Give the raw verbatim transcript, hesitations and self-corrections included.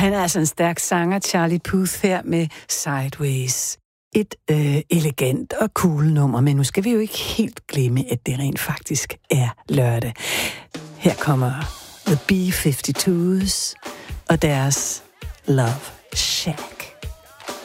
Han er altså en stærk sanger, Charlie Puth her med Sideways. Et øh, elegant og cool nummer, men nu skal vi jo ikke helt glemme, at det rent faktisk er lørdag. Her kommer The B fifty-twos og deres Love Shack.